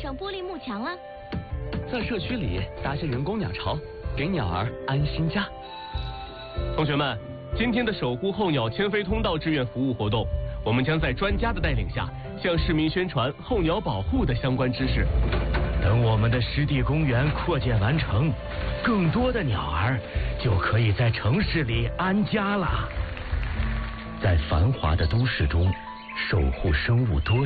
上玻璃幕墙了。 在社区里搭些人工鸟巢，给鸟儿安心家。 同学们，今天的守护候鸟迁飞通道志愿服务活动，我们将在专家的带领下，向市民宣传候鸟保护的相关知识。 等我们的湿地公园扩建完成，更多的鸟儿就可以在城市里安家了。在繁华的都市中，守护生物多